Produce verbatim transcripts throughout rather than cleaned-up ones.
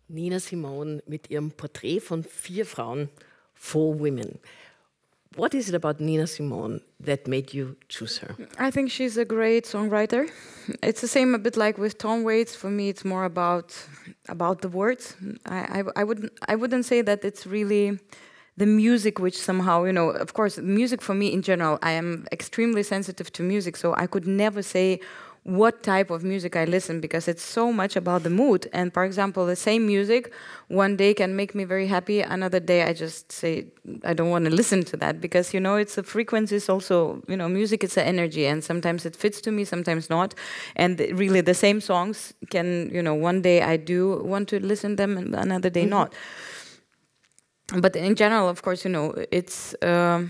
Nina Simone mit ihrem Porträt von vier Frauen, Four Women. What is it about Nina Simone that made you choose her? I think she's a great songwriter. It's the same a bit like with Tom Waits. For me, it's more about about the words. I, I, I wouldn't I wouldn't say that it's really the music which somehow, you know, of course, music for me in general, I am extremely sensitive to music, so I could never say what type of music I listen because it's so much about the mood. And for example, the same music one day can make me very happy, another day I just say I don't want to listen to that because, you know, it's the frequencies also, you know, music is an energy and sometimes it fits to me, sometimes not. And really the same songs can, you know, one day I do want to listen to them and another day mm-hmm. not. But in general, of course, you know, it's... Um,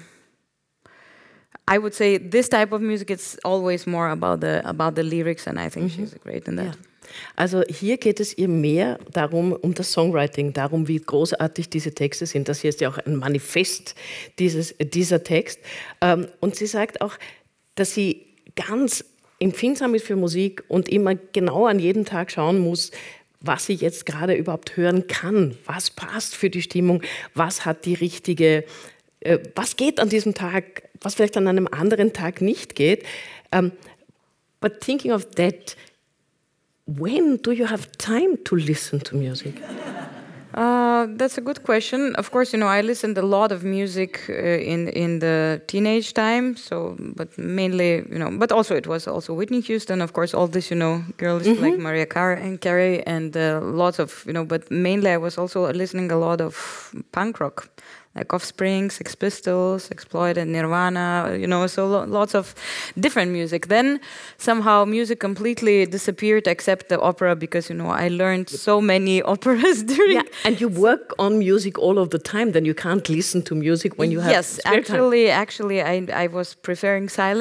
I would say this type of music is always more about the about the lyrics, and I think mhm. she's great in that. Ja. Also hier geht es ihr mehr darum, um das Songwriting, darum, wie großartig diese Texte sind. Das hier ist ja auch ein Manifest dieses, dieser Text. Und sie sagt auch, dass sie ganz empfindsam ist für Musik und immer genau an jedem Tag schauen muss, was sie jetzt gerade überhaupt hören kann, was passt für die Stimmung, was hat die richtige, äh, was geht an diesem Tag, was vielleicht an einem anderen Tag nicht geht. Um, but thinking of that, when do you have time to listen to music? Uh, that's a good question. Of course, you know, I listened a lot of music uh, in in the teenage time. So, but mainly, you know, but also it was also Whitney Houston, of course, all this, you know, girls mm-hmm. like Mariah Carey and Carey, and uh, lots of, you know. But mainly, I was also listening a lot of punk rock, like Offspring, Sex Pistols, Exploited, Nirvana, you know, so lo- lots of different music. Then somehow music completely disappeared except the opera because, you know, I learned so many operas during... Yeah, and you work on music all of the time, then you can't listen to music when you have Yes, spare actually, time. actually, I, I was preferring silence.